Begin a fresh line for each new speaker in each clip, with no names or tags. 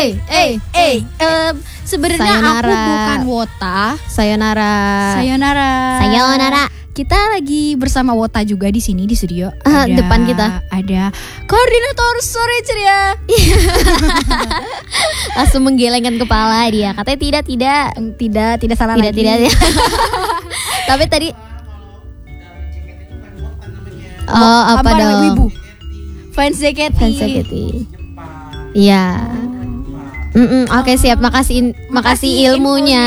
Sebenarnya aku bukan Wota.
Sayonara.
Kita lagi bersama Wota juga di sini di studio.
Depan kita
ada koordinator sore ceria.
langsung menggelengkan kepala dia. Katanya
Tidak salah lagi.
Tidak. Tapi tadi apa dong?
Wibu. Fans JKT.
Iya. Oke, siap. Makasih ilmunya.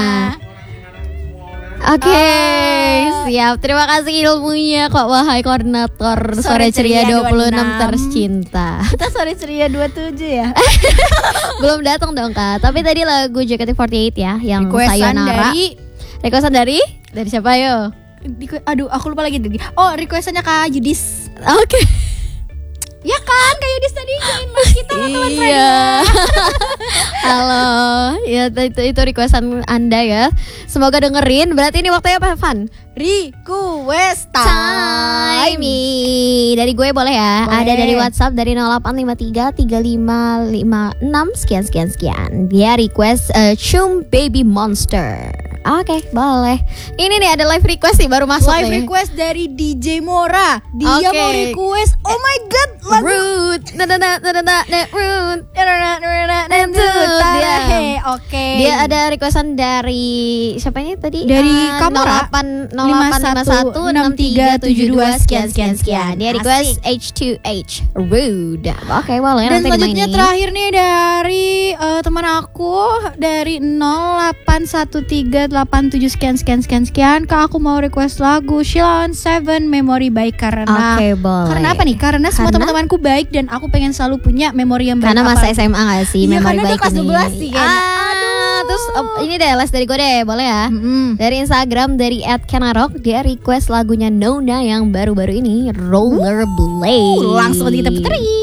Oke, siap. Terima kasih ilmunya kok, wahai koordinator Sore Ceria 26 tercinta.
Kita Sore Ceria 27 ya.
Belum datang dong Kak. Tapi tadi lagu JKT48 ya, yang
Requestan
Sayonara. Requestan dari siapa yo?
Aduh, aku lupa lagi tadi. Requestannya Kak Yudis.
Oke.
Ya kan, Kak Yudis tadi join mas kita teman
Iya. Halo. Ya itu requestan Anda ya. Semoga dengerin. Berarti ini waktunya apa, Van?
Request
time. Dari gue boleh ya?
Boleh.
Ada dari WhatsApp dari 0853 3556 sekian. Dia request Chum Baby Monster. Oke, boleh. Ini nih ada live request nih baru masuk
live
nih.
request dari DJ Mora. Dia mau request. Oh my god, lagu
Rude.
Oke.
Dia ada requestan dari siapa ini tadi?
Dari Kamora
08516372 sekian. Dia request H2H Rude. Oke, boleh.
Dan
nanti
selanjutnya
dimainin.
terakhir nih dari teman aku dari 081387 sekian. Kak, aku mau request lagu Shilon 7 Memory baik karena
Oke, boleh.
Karena apa nih? Karena semua teman-temanku baik dan aku pengen selalu punya memori yang baik.
Karena masa SMA gak sih?
Iya,
Memori
karena
baik
udah kelas
ini.
12 sih kayaknya.
Terus ini deh les dari gue deh, boleh ya? Dari Instagram dari @kenarok, dia request lagunya Nona yang baru-baru ini, Rollerblade.
Langsung kita puterin.